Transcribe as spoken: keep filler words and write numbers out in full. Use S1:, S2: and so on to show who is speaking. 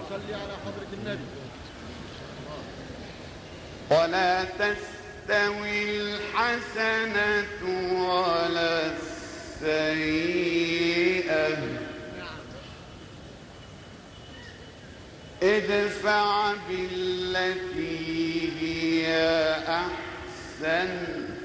S1: صلي على حضرة النبي.
S2: ولا تستوي الحسنة ولا السيئة ادفع بالتي هي أحسن